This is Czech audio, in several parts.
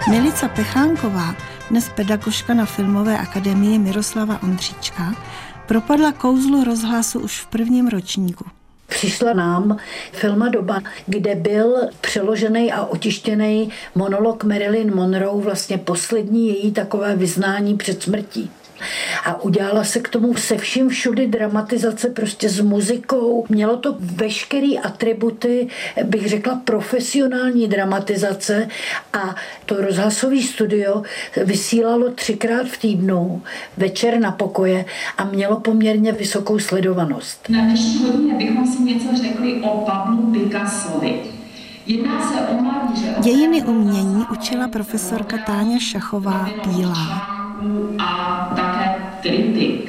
Milica Pechánková, dnes pedagožka na Filmové akademii Miroslava Ondříčka, propadla kouzlu rozhlasu už v prvním ročníku. Přišla nám filmadoba, kde byl přeložený a otištěný monolog Marilyn Monroe, vlastně poslední její takové vyznání před smrtí. A udělala se k tomu se vším všudy dramatizace, prostě s muzikou. Mělo to veškerý atributy, bych řekla, profesionální dramatizace a to rozhlasové studio vysílalo 3krát v týdnu, večer na pokoje a mělo poměrně vysokou sledovanost. Na dnešní hodině bychom si něco řekli o Pablu Picassovi. Jedná se o malíře... Dějiny umění učila profesorka Táňa Šachová Bílá. A také kritik.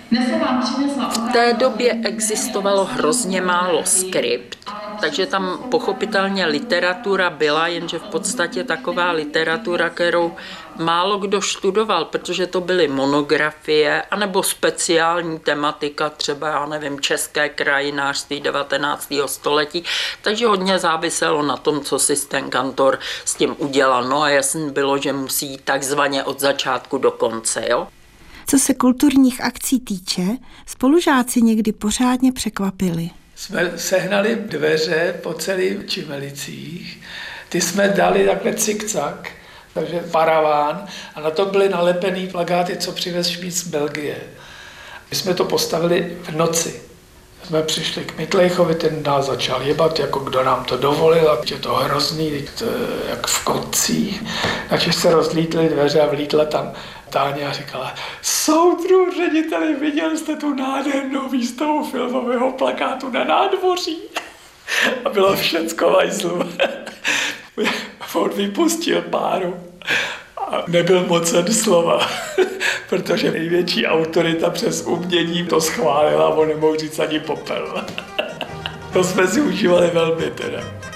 V té době existovalo hrozně málo skript, takže tam pochopitelně literatura byla, jenže v podstatě taková literatura, kterou málo kdo študoval, protože to byly monografie anebo speciální tematika, třeba, já nevím, české krajinářství 19. století, takže hodně záviselo na tom, co si ten kantor s tím udělal. No a jasně bylo, že musí jít takzvaně od začátku do konce, jo. Co se kulturních akcí týče, spolužáci někdy pořádně překvapili. Jsme sehnali dveře po celých Čimelicích, ty jsme dali takhle cikcak, takže paraván, a na to byly nalepený plakáty, co přivez Šmíd z Belgie. My jsme to postavili v noci. Jsme přišli k Mitlejchovi, ten nás začal jebat, jako kdo nám to dovolil, a je to hrozný, jak v kotcích. Takže se rozlítly dveře a vlítla tam Táňa říkala: soudru řediteli, viděl jste tu nádhernou výstavu filmového plakátu na nádvoří? A bylo všecko vajzlu. On vypustil páru a nebyl mocen slova, protože největší autorita přes umění to schválila a on nemohl říct ani popel. To jsme si užívali velmi teda.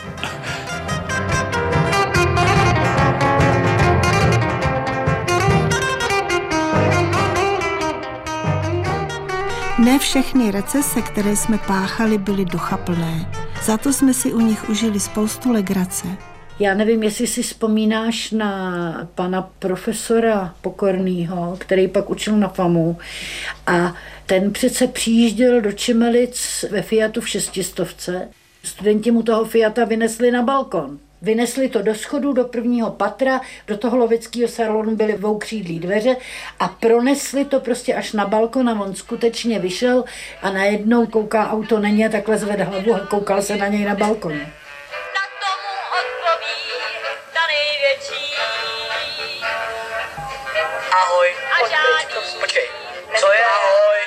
Ne všechny recese, které jsme páchali, byly duchaplné. Za to jsme si u nich užili spoustu legrace. Já nevím, jestli si vzpomínáš na pana profesora Pokornýho, který pak učil na FAMu. A ten přece přijížděl do Čimelic ve Fiatu v 600. Studenti mu toho Fiata vynesli na balkon. Vynesli to do schodu, do prvního patra, do toho loveckého salonu byly dvoukřídlí dveře a pronesli to prostě až na balkon a on skutečně vyšel a najednou kouká auto na ně, takhle zvedl hlavu a koukal se na něj na balkoně. Na tomu odpoví ta největší. Ahoj. A žádný. Počkej, co je ahoj?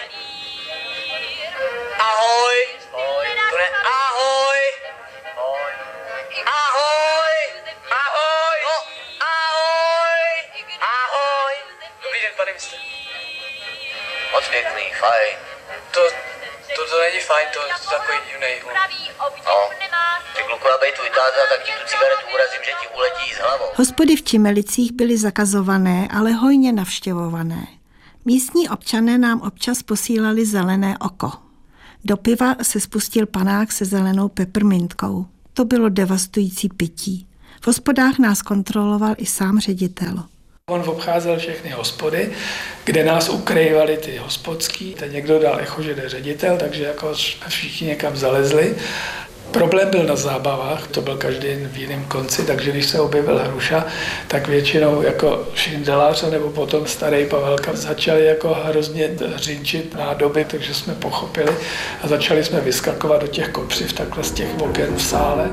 Ahoj. To ne ahoj. Ahoj. Ahoj. No, ahoj. Ahoj. Dobrý den, pane mistře. Moc pěkný, fajn. To není fajn, to je takový divnej. No, ty kluku, abej tvůj táta, tak ti tu cigaretu urazím, že ti uletí z hlavou. Hospody v Čimelicích byly zakazované, ale hojně navštěvované. Místní občané nám občas posílali zelené oko. Do piva se spustil panák se zelenou peppermintkou. To bylo devastující pití. V hospodách nás kontroloval i sám ředitel. On obcházel všechny hospody, kde nás ukrývali ty hospodský. Teď někdo dal echo, že jde ředitel, takže jako všichni někam zalezli. Problém byl na zábavách, to byl každý v jiném konci, takže když se objevil Hruša, tak většinou jako Šindelář nebo potom starý Pavelka začali jako hrozně řinčit nádoby, takže jsme pochopili a začali jsme vyskakovat do těch kopřiv takhle z těch oken v sále.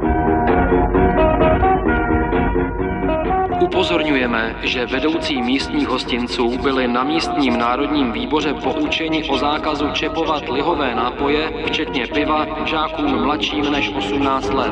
Upozorňujeme, že vedoucí místních hostinců byli na místním národním výboře poučeni o zákazu čepovat lihové nápoje, včetně piva, žákům mladším než 18 let.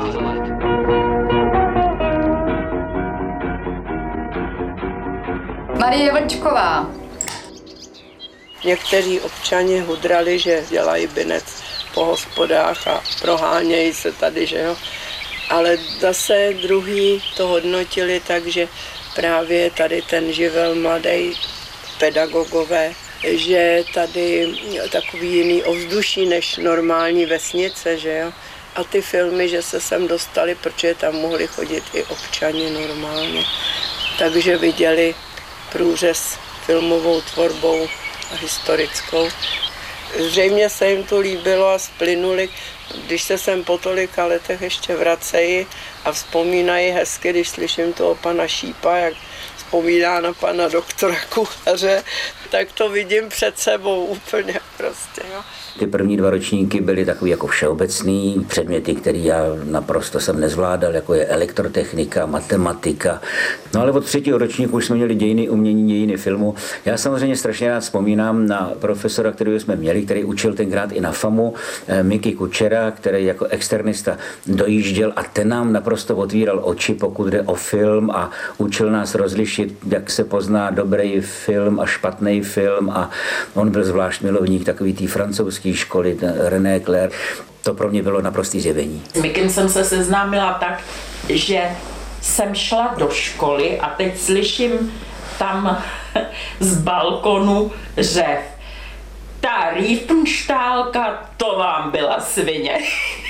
Marie Vlčková. Někteří občani hudrali, že dělají binec po hospodách a prohánějí se tady, že jo. Ale zase druhý to hodnotili tak, že právě tady ten živel mladý pedagogové, že tady takový jiný ovzduší než normální vesnice, že jo. A ty filmy, že se sem dostali, protože tam mohli chodit i občani normálně. takže viděli průřez filmovou tvorbou a historickou. Zřejmě se jim to líbilo a splynuli, když se sem po tolika letech ještě vracejí a vzpomínají hezky, když slyším toho pana Šípa, jak vzpomíná na pana doktora Kuchaře, tak to vidím před sebou úplně prostě. Jo. Ty první 2 ročníky byly takový jako všeobecný předměty, které já naprosto jsem nezvládal, jako je elektrotechnika, matematika. No ale od 3. ročníku už jsme měli dějiny umění, dějiny filmu. Já samozřejmě strašně rád vzpomínám na profesora, kterého jsme měli, který učil tenkrát i na FAMu, Miky Kučera, který jako externista dojížděl a ten nám naprosto otvíral oči, pokud jde o film a učil nás rozlišit, jak se pozná dobrý film a špatný film a on byl zvlášť milovník takový tý francouzský školy, René Clair. To pro mě bylo naprostý zjevení. S Mikem jsem se seznámila tak, že jsem šla do školy a teď slyším tam z balkonu řev. Ta Riefenstahlka, to vám byla svině.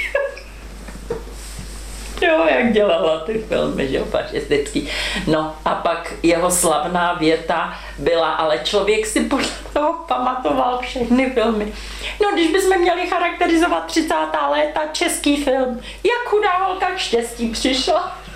Jo, jak dělala ty filmy, že fašistický. No a pak jeho slavná věta byla, ale člověk si podle toho pamatoval všechny filmy. No, když bychom měli charakterizovat 30. léta český film, jak chudá holka k štěstí přišla.